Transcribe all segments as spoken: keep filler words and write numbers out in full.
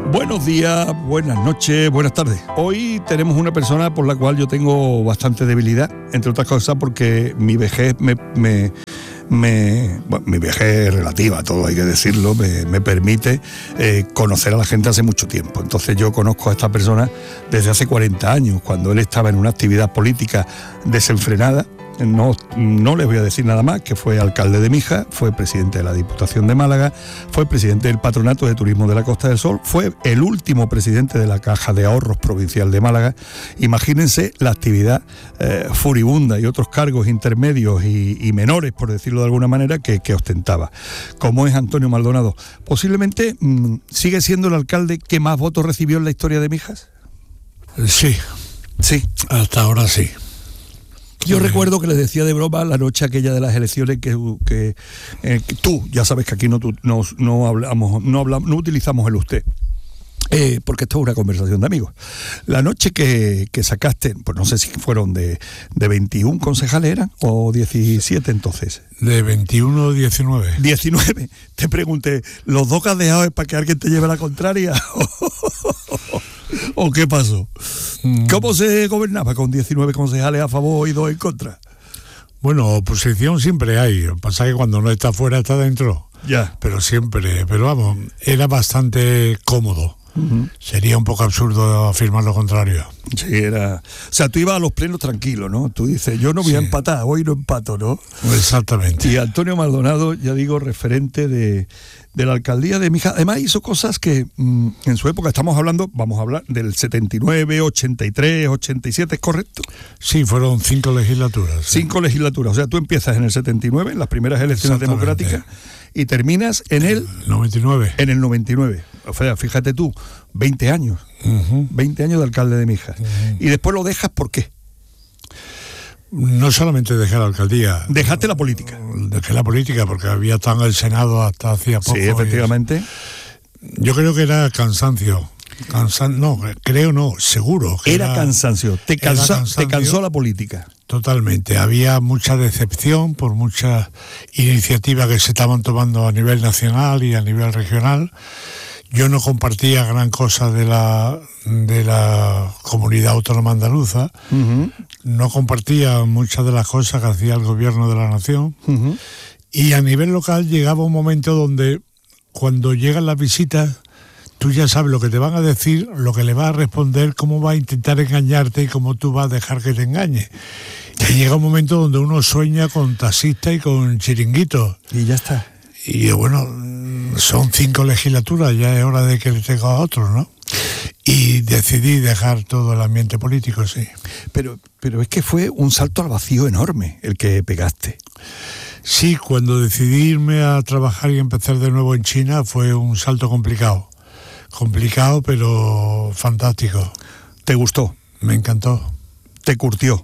Buenos días, buenas noches, buenas tardes. Hoy tenemos una persona por la cual yo tengo bastante debilidad, entre otras cosas porque mi vejez me... me Me, bueno, mi vejez relativa, todo hay que decirlo, me, me permite eh, conocer a la gente hace mucho tiempo. Entonces yo conozco a esta persona desde hace cuarenta años, cuando él estaba en una actividad política desenfrenada. No, no les voy a decir nada más, que fue alcalde de Mijas, fue presidente de la Diputación de Málaga, fue presidente del Patronato de Turismo de la Costa del Sol, fue el último presidente de la Caja de Ahorros Provincial de Málaga. Imagínense la actividad eh, furibunda y otros cargos intermedios y, y menores, por decirlo de alguna manera, que, que ostentaba. Como es Antonio Maldonado, posiblemente mmm, sigue siendo el alcalde que más votos recibió en la historia de Mijas. Sí, sí, hasta ahora sí. Yo sí. recuerdo que les decía de broma la noche aquella de las elecciones que, que, eh, que tú, ya sabes que aquí no, tú, no, no hablamos, no hablamos, no utilizamos el usted. Eh, porque esto es una conversación de amigos. La noche que, que sacaste, pues no sé si fueron de, de veintiún concejales eran o diecisiete entonces. De veintiuno o diecinueve. diecinueve. Te pregunté, ¿los dos que has dejado es para que alguien te lleve la contraria? ¿O qué pasó? Mm. ¿Cómo se gobernaba con diecinueve concejales a favor y dos en contra? Bueno, oposición siempre hay. Lo que pasa es que cuando no está fuera está dentro. Ya. Pero siempre, pero vamos, era bastante cómodo. Uh-huh. Sería un poco absurdo afirmar lo contrario. Sí, era... O sea, tú ibas a los plenos tranquilo, ¿no? Tú dices, yo no voy sí. a empatar, hoy no empato, ¿no? Exactamente. Y Antonio Maldonado, ya digo, referente de, de la alcaldía de Mijas. Además hizo cosas que mmm, en su época, estamos hablando, vamos a hablar del setenta y nueve, ochenta y tres, ochenta y siete, ¿es correcto? Sí, fueron cinco legislaturas. Sí. Cinco legislaturas, o sea, tú empiezas en el setenta y nueve, en las primeras elecciones democráticas, y terminas en el... noventa y nueve. En el noventa y nueve. O sea, fíjate tú, veinte años. Uh-huh. veinte años de alcalde de Mijas. Uh-huh. Y después lo dejas, ¿por qué? No solamente dejé la alcaldía. Dejaste la política. Dejé la política porque había estado en el Senado hasta hacía poco. Sí, efectivamente. Yo creo que era cansancio. Cansan... No, creo no, seguro. Que era, era cansancio. Te, cansa... era cansancio. Te cansó la política. Totalmente. Había mucha decepción por muchas iniciativas que se estaban tomando a nivel nacional y a nivel regional. Yo no compartía gran cosa de la de la comunidad autónoma andaluza. Uh-huh. No compartía muchas de las cosas que hacía el gobierno de la nación. Uh-huh. Y a nivel local llegaba un momento donde cuando llegan las visitas, tú ya sabes lo que te van a decir, lo que le vas a responder, cómo va a intentar engañarte y cómo tú vas a dejar que te engañe. Y llega un momento donde uno sueña con taxistas y con chiringuitos. Y ya está. Y bueno, son cinco legislaturas, ya es hora de que le tenga a otros, ¿no? Y decidí dejar todo el ambiente político, sí. Pero, pero es que fue un salto al vacío enorme el que pegaste. Sí, cuando decidí irme a trabajar y empezar de nuevo en China fue un salto complicado. Complicado, pero fantástico. ¿Te gustó? Me encantó. ¿Te curtió?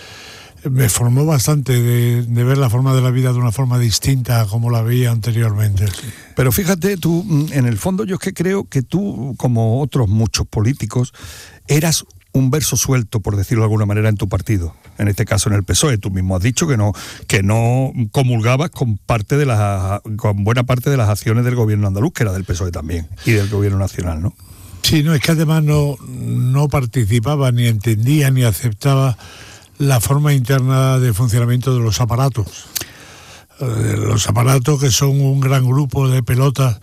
Me formó bastante de, de ver la forma de la vida de una forma distinta a como la veía anteriormente. Sí. Pero fíjate, tú, en el fondo yo es que creo que tú, como otros muchos políticos, eras un verso suelto, por decirlo de alguna manera, en tu partido. En este caso en el P S O E. Tú mismo has dicho que no, que no comulgabas con parte de las, con buena parte de las acciones del gobierno andaluz, que era del P S O E también, y del gobierno nacional, ¿no? Sí, no, es que además no, no participaba, ni entendía, ni aceptaba la forma interna de funcionamiento de los aparatos. Eh, los aparatos que son un gran grupo de pelotas,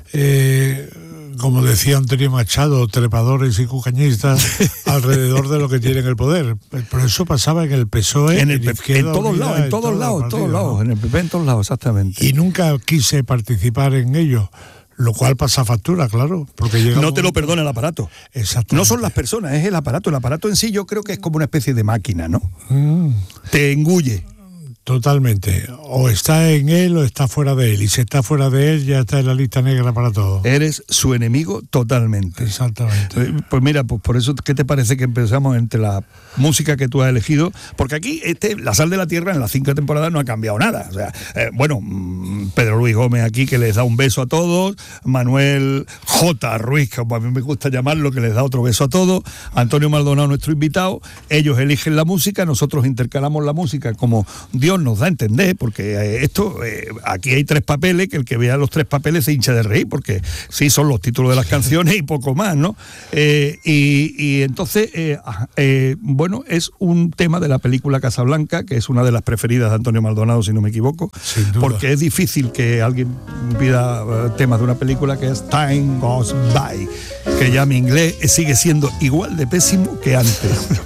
eh, como decía Antonio Machado, trepadores y cucañistas alrededor de lo que tienen el poder. Pero eso pasaba en el P S O E, en, el, en, en todos lados, en todos lados, en todos lados, en el P P, en todos lados, exactamente. Y nunca quise participar en ello. Lo cual pasa factura, claro. Porque llega no te lo perdona el aparato. Exactamente. No son las personas, es el aparato. El aparato en sí yo creo que es como una especie de máquina, ¿no? Mm. Te engulle. Totalmente. O está en él o está fuera de él. Y si está fuera de él, ya está en la lista negra para todo. Eres su enemigo totalmente. Exactamente. Pues mira, pues por eso, ¿qué te parece que empezamos entre la música que tú has elegido? Porque aquí este, La Sal de la Tierra en las cinco temporadas no ha cambiado nada. O sea, eh, bueno, Pedro Luis Gómez aquí que les da un beso a todos, Manuel J. Ruiz, como a mí me gusta llamarlo, que les da otro beso a todos, Antonio Maldonado, nuestro invitado. Ellos eligen la música, nosotros intercalamos la música como Dios guión nos da a entender, porque eh, esto, eh, aquí hay tres papeles, que el que vea los tres papeles se hincha de reír, porque sí son los títulos de las canciones y poco más, ¿no? Eh, y, y entonces, eh, eh, bueno, es un tema de la película Casablanca, que es una de las preferidas de Antonio Maldonado, si no me equivoco, porque es difícil que alguien pida uh, temas de una película que es Time Goes By, que ya mi inglés sigue siendo igual de pésimo que antes.